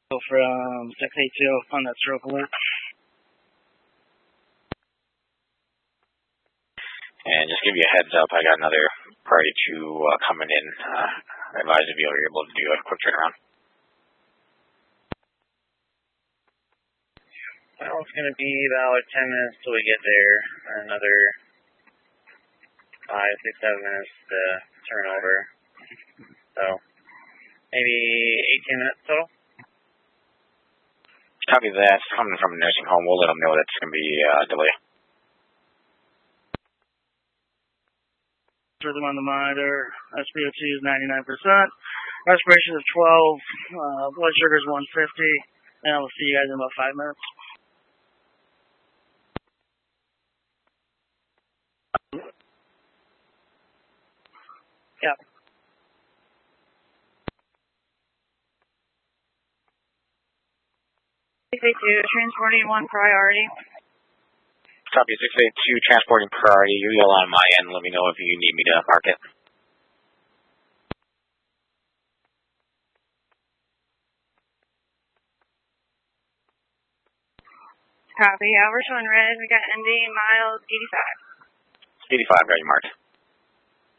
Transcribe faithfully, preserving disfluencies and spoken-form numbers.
from six eight two on that stroke alert. And just give you a heads up, I got another party two uh, coming in. Uh, I advise if you're able to do a quick turnaround. Well, it's going to be about ten minutes till we get there. Another five, six, seven minutes to turn over. So, maybe eighteen minutes total. Copy that. It's coming from a nursing home. We'll let them know that's going to be a uh, delay. Rhythm on the monitor. S p O two is ninety-nine percent. Respiration is twelve. Uh, blood sugar is one fifty. And I'll see you guys in about five minutes. Yeah. six eight two, transporting one priority. Copy six eight two, transporting priority. You yell on my end. Let me know if you need me to mark it. Copy. Yeah, we're showing red. We got ending miles eighty-five. eighty-five, got you marked.